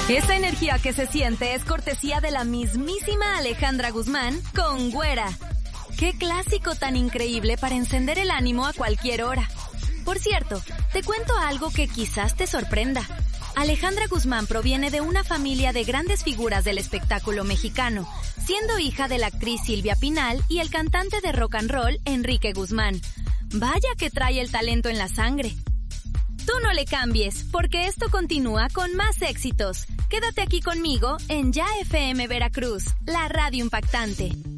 Esa energía que se siente es cortesía de la mismísima Alejandra Guzmán con Güera. ¡Qué clásico tan increíble para encender el ánimo a cualquier hora! Por cierto, te cuento algo que quizás te sorprenda. Alejandra Guzmán proviene de una familia de grandes figuras del espectáculo mexicano, siendo hija de la actriz Silvia Pinal y el cantante de rock and roll Enrique Guzmán. Vaya que trae el talento en la sangre. Tú no le cambies, porque esto continúa con más éxitos. Quédate aquí conmigo en Ya FM Veracruz, la radio impactante.